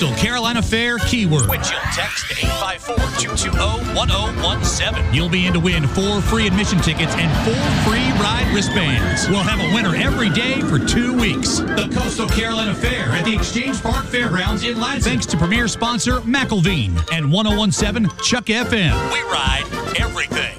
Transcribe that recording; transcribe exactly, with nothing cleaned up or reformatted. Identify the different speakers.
Speaker 1: Coastal Carolina Fair keyword.
Speaker 2: Which you'll text to eight five four, two two zero, one zero one seven.
Speaker 1: You'll be in to win four free admission tickets and four free ride wristbands. We'll have a winner every day for two weeks. The Coastal Carolina Fair at the Exchange Park Fairgrounds in Lansing. Thanks to premier sponsor McElveen and one oh one seven Chuck F M.
Speaker 2: We ride everything.